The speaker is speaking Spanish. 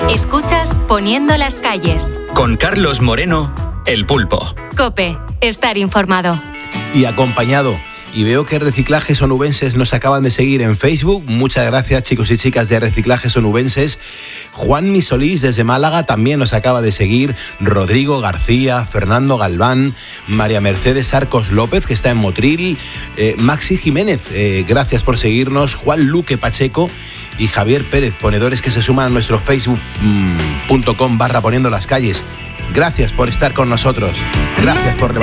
Escuchas Poniendo las calles. Con Carlos Moreno, El Pulpo. COPE, estar informado. Y acompañado. Y veo que Reciclajes Onubenses nos acaban de seguir en Facebook. Muchas gracias, chicos y chicas de Reciclajes Onubenses. Juan Misolís desde Málaga también nos acaba de seguir. Rodrigo García, Fernando Galván, María Mercedes Arcos López, que está en Motril, Maxi Jiménez, gracias por seguirnos. Juan Luque Pacheco y Javier Pérez, ponedores que se suman a nuestro facebook.com/poniendo las calles. Gracias por estar con nosotros. Gracias por